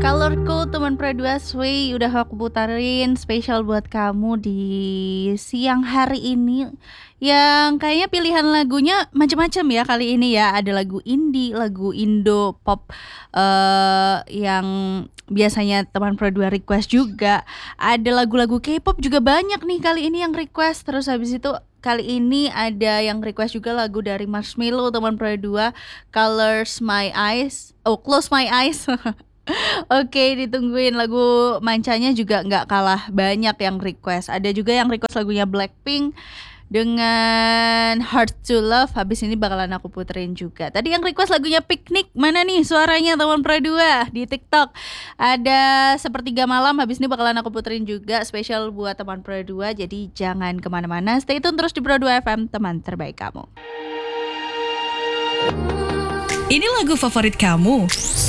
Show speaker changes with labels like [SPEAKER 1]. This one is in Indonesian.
[SPEAKER 1] Colorku teman Pro 2 Sway udah aku putarin spesial buat kamu di siang hari ini. Yang kayaknya pilihan lagunya macam-macam ya kali ini ya. Ada lagu indie, lagu Indo pop yang biasanya teman Pro 2 request juga. Ada lagu-lagu K-pop juga banyak nih kali ini yang request. Terus habis itu kali ini ada yang request juga lagu dari Marshmello teman Pro 2, Colors My Eyes. Oh, Close My Eyes. Oke, ditungguin lagu mancanya juga nggak kalah banyak yang request. Ada juga yang request lagunya Blackpink dengan Hard to Love. Habis ini bakalan aku puterin juga. Tadi yang request lagunya Picnic, mana nih suaranya teman Pro 2 di TikTok. Ada Sepertiga Malam, habis ini bakalan aku puterin juga spesial buat teman Pro 2. Jadi jangan kemana-mana, stay tune terus di Pro 2 FM, teman terbaik kamu.
[SPEAKER 2] Ini lagu favorit kamu.